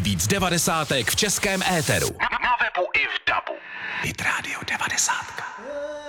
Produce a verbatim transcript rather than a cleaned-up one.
Nejvíc devadesátek v českém éteru. Na webu i v dabu. Hit Radio devadesát.